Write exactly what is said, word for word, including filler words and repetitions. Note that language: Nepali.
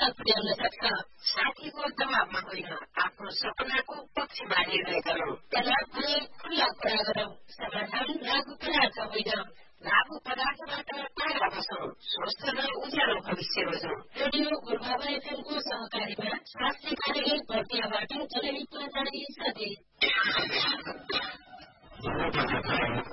प्रभाव पुर्याउन सक्छ। साथीको दबावमा होइन, आफ्नो सपनाको पक्षमा निर्णय गरौँ। तनाव भने खुल्ला कुरा गरौँ। समाधान लागु पदार्थ होइन, लागु पदार्थबाट टाढा बसौँ। स्वस्थ र उज्यालो भविष्य रोजौँ। रेडियो गोर्खामा एफएमको सहकारीमा स्वास्थ्य कार्यालय पर्तियाबाट जनहितमा जारी सन्देश।